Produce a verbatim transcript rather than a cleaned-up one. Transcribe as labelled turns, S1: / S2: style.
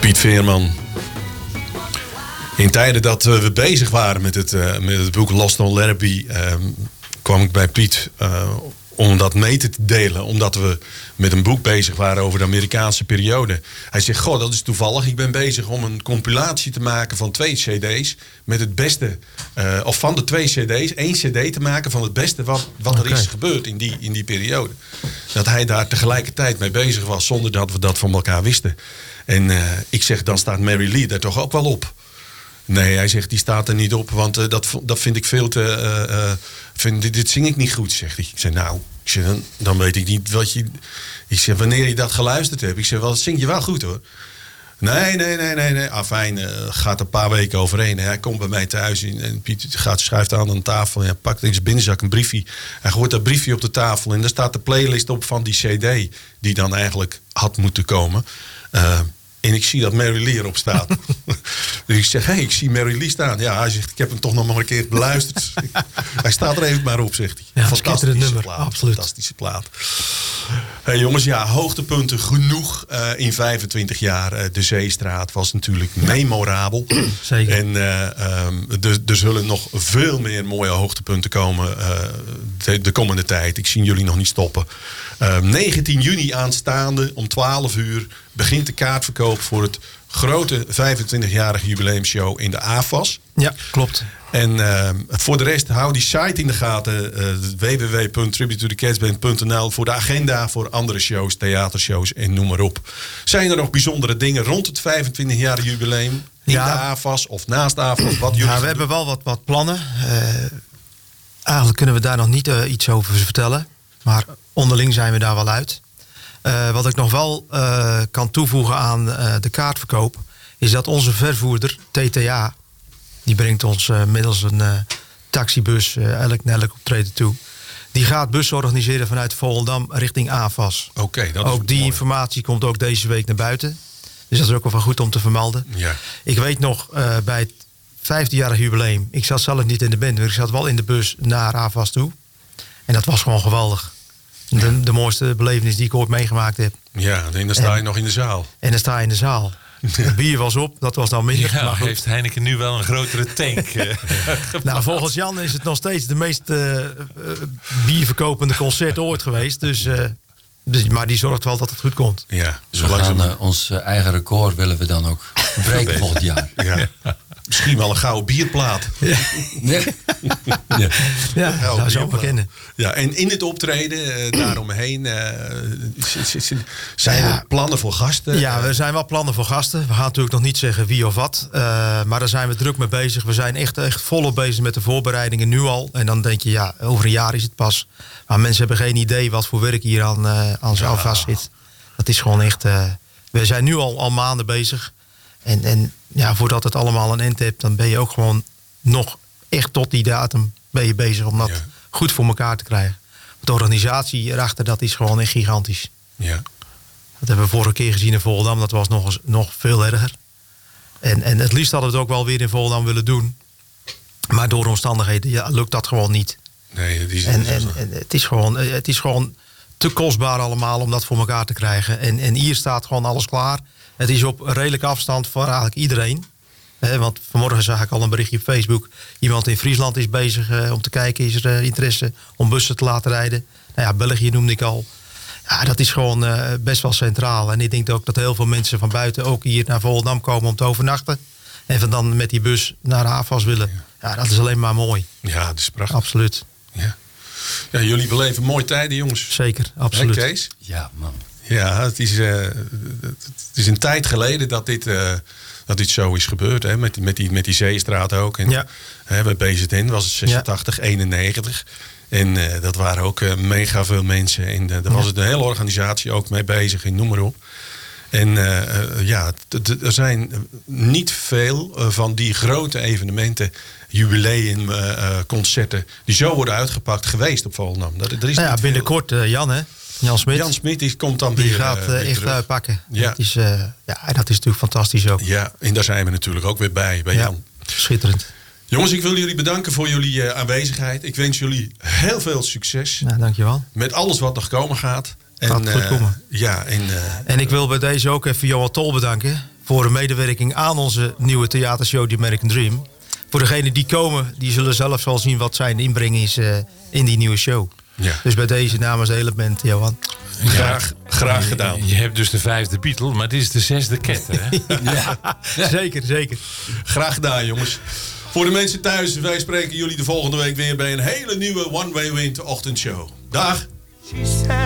S1: Piet Veerman. In tijden dat uh, we bezig waren met het, uh, met het boek Lost on Larrabee... Uh, kwam ik bij Piet uh, om dat mee te delen. Omdat we met een boek bezig waren over de Amerikaanse periode. Hij zegt, goh, dat is toevallig. Ik ben bezig om een compilatie te maken van twee cd's... met het beste, uh, of van de twee cd's, één cd te maken... van het beste wat, wat okay. er is gebeurd in die, in die periode. Dat hij daar tegelijkertijd mee bezig was... zonder dat we dat van elkaar wisten. En uh, ik zeg, dan staat Mary Lee daar toch ook wel op. Nee, hij zegt, die staat er niet op, want uh, dat, dat vind ik veel te... Uh, uh, vind, dit, dit zing ik niet goed, zegt hij. Ik zeg, nou, ik zeg, dan, dan weet ik niet wat je... Ik zeg, wanneer je dat geluisterd hebt. Ik zeg, wel, dat zing je wel goed, hoor. Nee, nee, nee, nee, nee. Afijn, uh, gaat een paar weken overheen. Hij komt bij mij thuis en Piet gaat, schuift aan aan tafel. En hij pakt in zijn binnenzak een briefje. Hij gooit dat briefje op de tafel en daar staat de playlist op van die cd... die dan eigenlijk had moeten komen... Uh, En ik zie dat Mary Lee erop staat. Dus ik zeg, hé, hey, ik zie Mary Lee staan. Ja, hij zegt, ik heb hem toch nog maar een keer beluisterd. Hij staat er even maar op, zegt hij.
S2: Ja, fantastische nummer, plaat, absoluut.
S1: Fantastische plaat. Hey, jongens, ja, hoogtepunten genoeg uh, in vijfentwintig jaar. Uh, de Zeestraat was natuurlijk memorabel.
S2: Zeker.
S1: En uh, um, er, er zullen nog veel meer mooie hoogtepunten komen uh, de, de komende tijd. Ik zie jullie nog niet stoppen. Uh, negentien juni aanstaande om twaalf uur begint de kaartverkoop voor het grote vijfentwintigjarige jubileumshow in de A F A S.
S2: Ja, klopt.
S1: En uh, voor de rest, hou die site in de gaten. Uh, w w w punt tribute to the cats band punt n l voor de agenda voor andere shows, theatershows en noem maar op. Zijn er nog bijzondere dingen rond het vijfentwintigjarige jubileum in ja. de A F A S of naast de A F A S? Wat jullie
S2: ja, we hebben wel wat, wat plannen. Uh, eigenlijk kunnen we daar nog niet uh, iets over vertellen. Maar onderling zijn we daar wel uit. Uh, wat ik nog wel uh, kan toevoegen aan uh, de kaartverkoop... is dat onze vervoerder, T T A... die brengt ons uh, middels een uh, taxibus uh, elk naar elk optreden toe... die gaat bussen organiseren vanuit Volendam richting A F A S.
S1: Oké, okay, dat
S2: ook
S1: is
S2: die
S1: mooi.
S2: Informatie komt ook deze week naar buiten. Dus dat is ook wel goed om te vermelden.
S1: Ja.
S2: Ik weet nog, uh, bij het vijftienjarig jubileum... ik zat zelf niet in de band, maar ik zat wel in de bus naar A F A S toe. En dat was gewoon geweldig. De, de mooiste belevenis die ik ooit meegemaakt heb.
S1: Ja, en dan sta je en, nog in de zaal.
S2: En dan sta je in de zaal. Het bier was op, dat was dan minder.
S3: Ja, heeft Heineken nu wel een grotere tank?
S2: Nou, volgens Jan is het nog steeds de meest uh, uh, bierverkopende concert ooit geweest. Dus, uh, dus, maar die zorgt wel dat het goed komt.
S1: Ja,
S4: dus we gaan uh, ons uh, eigen record willen we dan ook breken volgend jaar.
S1: Ja. Misschien wel een gouden bierplaat.
S2: Ja,
S4: ja.
S2: ja. ja dat zou zo bekennen.
S1: Ja, en in het optreden, uh, daaromheen, uh, zijn er ja. plannen voor gasten?
S2: Ja, er zijn wel plannen voor gasten. We gaan natuurlijk nog niet zeggen wie of wat. Uh, maar daar zijn we druk mee bezig. We zijn echt, echt volop bezig met de voorbereidingen nu al. En dan denk je, ja, over een jaar is het pas. Maar mensen hebben geen idee wat voor werk hier aan, uh, aan zo ja. vast zit. Dat is gewoon echt... Uh, we zijn nu al, al maanden bezig. En, en ja, voordat het allemaal een eind hebt, dan ben je ook gewoon nog echt tot die datum ben je bezig om dat ja. goed voor elkaar te krijgen. De organisatie erachter, dat is gewoon echt gigantisch.
S1: Ja.
S2: Dat hebben we vorige keer gezien in Volendam. Dat was nog, eens, nog veel erger. En, en het liefst hadden we het ook wel weer in Volendam willen doen. Maar door omstandigheden ja, lukt dat gewoon niet.
S1: Nee, dat is
S2: en, en, en het, is gewoon, het is gewoon te kostbaar allemaal om dat voor elkaar te krijgen. En, en hier staat gewoon alles klaar. Het is op redelijke afstand voor eigenlijk iedereen. He, want vanmorgen zag ik al een berichtje op Facebook. Iemand in Friesland is bezig uh, om te kijken. Is er uh, interesse om bussen te laten rijden? Nou ja, België noemde ik al. Ja, dat is gewoon uh, best wel centraal. En ik denk ook dat heel veel mensen van buiten ook hier naar Volendam komen om te overnachten. En van dan met die bus naar de A F A S willen. Ja, dat is alleen maar mooi.
S1: Ja, dat is prachtig.
S2: Absoluut.
S1: Ja, ja jullie beleven mooie tijden, jongens.
S2: Zeker, absoluut.
S1: Hey, Kees?
S4: Ja, man.
S1: Ja, het is, uh, het is een tijd geleden dat dit, uh, dat dit zo is gebeurd. Hè? Met, met, die, met die Zeestraat ook. En,
S2: ja.
S1: hè, bij B Z N was het zesentachtig, ja. eenennegentig. En uh, dat waren ook uh, mega veel mensen. En uh, daar was
S2: ja.
S1: het een hele organisatie ook mee bezig. En noem maar op. En uh, uh, ja, t- t- er zijn niet veel uh, van die grote evenementen, jubileum, uh, uh, concerten, die zo worden uitgepakt geweest op Volendam. Dat, er is
S2: nou ja, binnenkort uh, Jan, hè? Jan Smit.
S1: Jan Smit die komt dan
S2: die
S1: weer.
S2: Die gaat uh, weer echt
S1: terug.
S2: uitpakken.
S1: Ja.
S2: Dat is, uh, ja, dat is natuurlijk fantastisch ook.
S1: Ja, en daar zijn we natuurlijk ook weer bij, bij
S2: ja,
S1: Jan.
S2: Schitterend.
S1: Jongens, ik wil jullie bedanken voor jullie uh, aanwezigheid. Ik wens jullie heel veel succes.
S2: Nou, dankjewel.
S1: Met alles wat nog komen gaat. En,
S2: gaat goed
S1: uh,
S2: komen.
S1: Ja, en, uh,
S2: en ik wil bij deze ook even Johan Tol bedanken. voor een medewerking aan onze nieuwe theatershow The American Dream. Voor degenen die komen, die zullen zelf wel zien wat zijn inbreng is uh, in die nieuwe show.
S1: Ja.
S2: Dus bij deze namens hele band, Johan.
S1: Graag, graag gedaan.
S3: Je, je hebt dus de vijfde Beatle, maar dit is de zesde Cat, hè?
S2: Ja, zeker, zeker.
S1: Graag gedaan, jongens. Voor de mensen thuis, wij spreken jullie de volgende week weer bij een hele nieuwe One Way Wind ochtendshow. Dag!
S5: She said